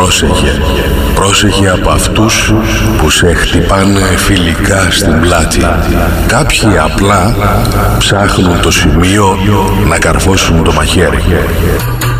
πρόσεχε. Πρόσεχε από αυτούς που σε χτυπάνε φιλικά στην πλάτη. Κάποιοι απλά ψάχνουν το σημείο να καρφώσουν το μαχαίρι.